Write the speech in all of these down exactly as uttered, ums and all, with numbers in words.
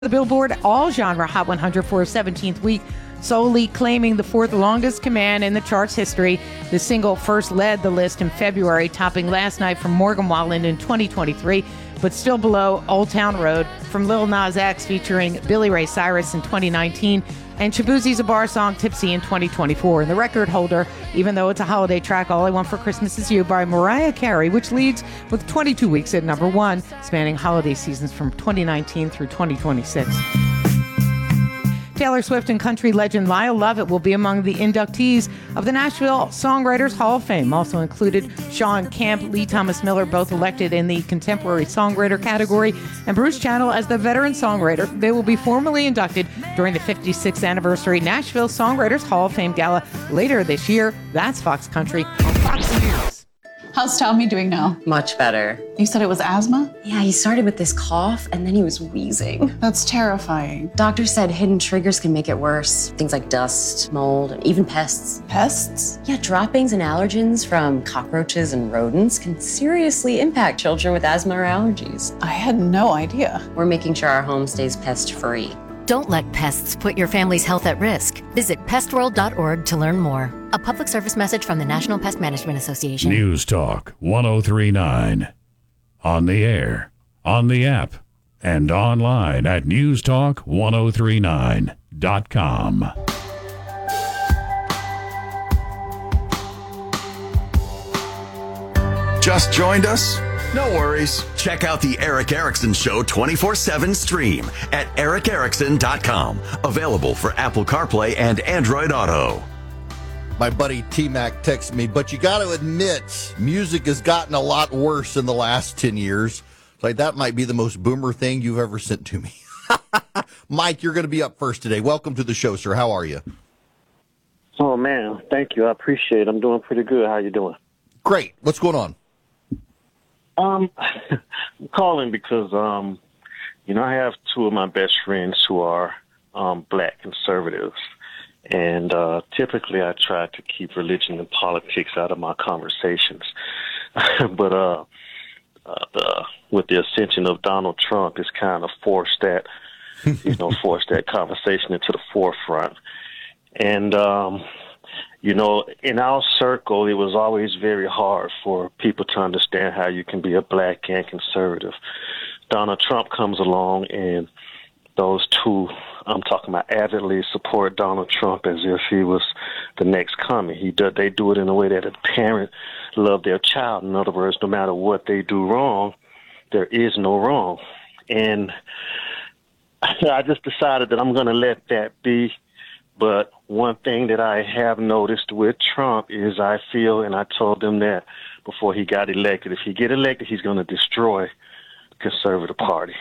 The Billboard All Genre Hot one hundred for a seventeenth week, solely claiming the fourth longest command in the chart's history. The single first led the list in February, topping Last Night from Morgan Wallen in twenty twenty-three, but still below Old Town Road from Lil Nas X featuring Billy Ray Cyrus in twenty nineteen, and Shaboozey Zabar song Tipsy in twenty twenty-four. And the record holder, even though it's a holiday track, All I Want for Christmas Is You by Mariah Carey, which leads with twenty-two weeks at number one, spanning holiday seasons from twenty nineteen through twenty twenty-six. Taylor Swift and country legend Lyle Lovett will be among the inductees of the Nashville Songwriters Hall of Fame. Also included Sean Camp, Lee Thomas Miller, both elected in the Contemporary Songwriter category, and Bruce Channel as the Veteran Songwriter. They will be formally inducted during the fifty-sixth anniversary Nashville Songwriters Hall of Fame Gala later this year. That's Fox Country on Fox News. How's Tommy doing now? Much better. You said it was asthma? Yeah, he started with this cough and then he was wheezing. That's terrifying. Doctor said hidden triggers can make it worse. Things like dust, mold, and even pests. Pests? Yeah, droppings and allergens from cockroaches and rodents can seriously impact children with asthma or allergies. I had no idea. We're making sure our home stays pest-free. Don't let pests put your family's health at risk. Visit pest world dot org to learn more. A public service message from the National Pest Management Association. News Talk one oh three point nine. On the air, on the app, and online at news talk ten thirty-nine dot com. Just joined us? No worries. Check out the Eric Erickson Show twenty-four seven stream at eric erickson dot com. Available for Apple CarPlay and Android Auto. My buddy T-Mac texted me, but you got to admit, music has gotten a lot worse in the last ten years. Like, that might be the most boomer thing you've ever sent to me. Mike, you're going to be up first today. Welcome to the show, sir. How are you? Oh, man. Thank you. I appreciate it. I'm doing pretty good. How you doing? Great. What's going on? Um, I'm calling because, um, you know, I have two of my best friends who are um, black conservatives. And uh, typically I try to keep religion and politics out of my conversations. but uh, uh, the, with the ascension of Donald Trump, it's kind of forced that, you know, forced that conversation into the forefront. And, um, you know, in our circle, it was always very hard for people to understand how you can be a black and conservative. Donald Trump comes along, and those two, I'm talking about, avidly support Donald Trump as if he was the next coming. He do, they do it in a way that a parent loves their child. In other words, no matter what they do wrong, there is no wrong. And I just decided that I'm going to let that be. But one thing that I have noticed with Trump is I feel, and I told him that before he got elected, if he get elected, he's going to destroy the Conservative Party.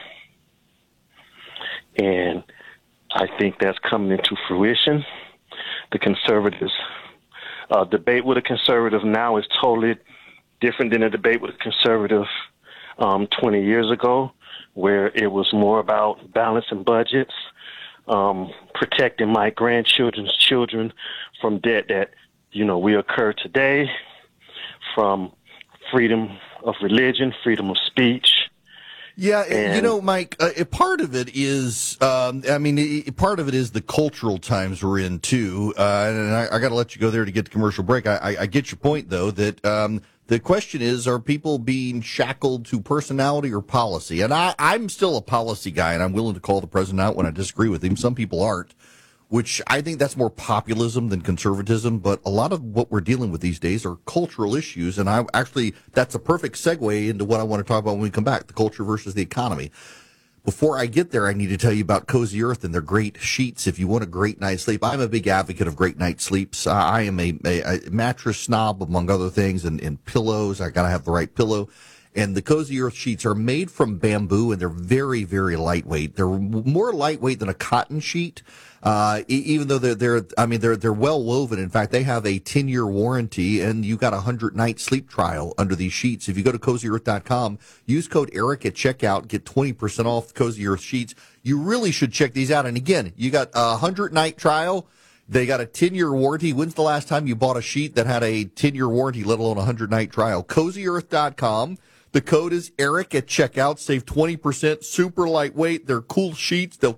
And I think that's coming into fruition. The conservatives, uh, debate with a conservative now is totally different than a debate with a conservative um, twenty years ago, where it was more about balancing budgets, um, protecting my grandchildren's children from debt that, you know, we occur today, from freedom of religion, freedom of speech. Yeah, And, you know, Mike, uh, part of it is, um, I mean, it, part of it is the cultural times we're in, too. Uh, and I, I got to let you go there to get the commercial break. I, I, I get your point, though, that um, the question is, are people being shackled to personality or policy? And I, I'm still a policy guy, and I'm willing to call the president out when I disagree with him. Some people aren't, which I think that's more populism than conservatism. But a lot of what we're dealing with these days are cultural issues. And I actually, that's a perfect segue into what I want to talk about when we come back, the culture versus the economy. Before I get there, I need to tell you about Cozy Earth and their great sheets. If you want a great night's sleep, I'm a big advocate of great night sleeps. I am a, a, a mattress snob, among other things, and, and pillows. I got to have the right pillow. And the Cozy Earth sheets are made from bamboo, and they're very, very lightweight. They're more lightweight than a cotton sheet, uh, e- even though they're, they're, I mean, they're, they're well woven. In fact, they have a ten-year warranty, and you got a hundred-night sleep trial under these sheets. If you go to cozy earth dot com, use code ERIC at checkout, get twenty percent off Cozy Earth sheets. You really should check these out. And again, you got a hundred-night trial. They got a ten-year warranty. When's the last time you bought a sheet that had a ten-year warranty, let alone a hundred-night trial? cozy earth dot com. The code is Eric at checkout. Save twenty percent. Super lightweight. They're cool sheets. They'll